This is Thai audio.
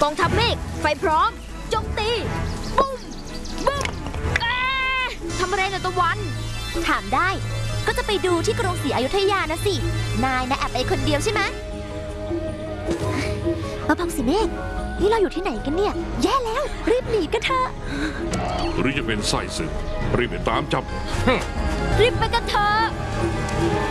องทัพเมฆไฟพร้อมโจมตีบุ้มบุ้มทำอะไรนะตะวันถามได้ก็จะไปดูที่กรุงศรีอยุธยานะสินายนะแอบไปคนเดียวใช่ไหมมาพังสิเมฆนี่เราอยู่ที่ไหนกันเนี่ยแย่แล้วรีบหนีกันเถอะหรือจะเป็นไส้ศึกรีบไปตามจับรีบไปกันเถอะ